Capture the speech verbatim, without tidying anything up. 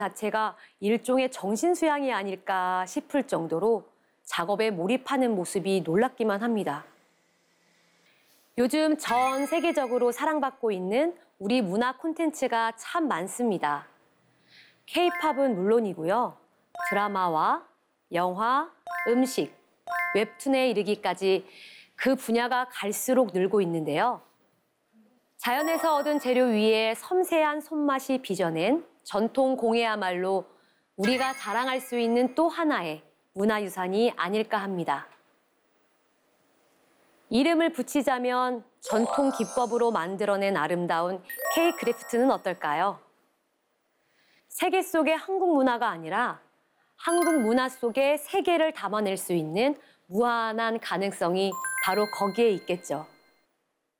자체가 일종의 정신수양이 아닐까 싶을 정도로 작업에 몰입하는 모습이 놀랍기만 합니다. 요즘 전 세계적으로 사랑받고 있는 우리 문화 콘텐츠가 참 많습니다. 케이팝은 물론이고요. 드라마와 영화, 음식, 웹툰에 이르기까지 그 분야가 갈수록 늘고 있는데요. 자연에서 얻은 재료 위에 섬세한 손맛이 빚어낸 전통 공예야말로 우리가 자랑할 수 있는 또 하나의 문화유산이 아닐까 합니다. 이름을 붙이자면 전통 기법으로 만들어낸 아름다운 K-크래프트는 어떨까요? 세계 속의 한국 문화가 아니라 한국 문화 속의 세계를 담아낼 수 있는 무한한 가능성이 바로 거기에 있겠죠.